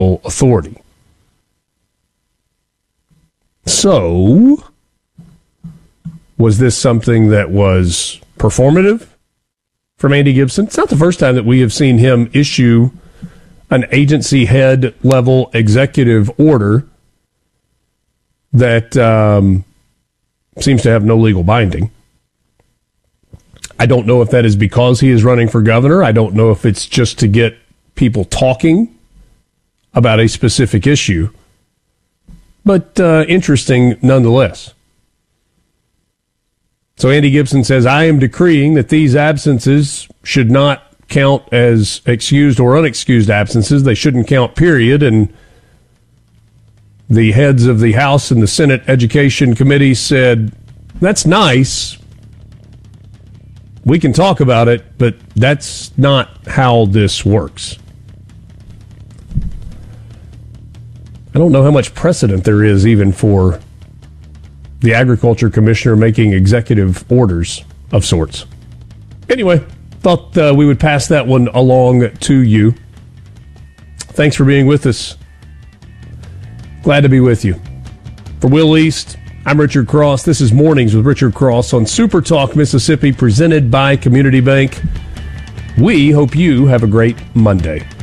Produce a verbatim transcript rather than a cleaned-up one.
authority. So, was this something that was performative from Andy Gibson? It's not the first time that we have seen him issue an agency head level executive order that um, seems to have no legal binding. I don't know if that is because he is running for governor. I don't know if it's just to get people talking about a specific issue. But uh, interesting nonetheless. So Andy Gibson says, I am decreeing that these absences should not count as excused or unexcused absences. They shouldn't count, period. And the heads of the House and the Senate Education Committee said, that's nice. We can talk about it, but that's not how this works. I don't know how much precedent there is even for the agriculture commissioner making executive orders of sorts. Anyway, thought uh, we would pass that one along to you. Thanks for being with us. Glad to be with you. For Will East, I'm Richard Cross. This is Mornings with Richard Cross on Super Talk Mississippi, presented by Community Bank. We hope you have a great Monday.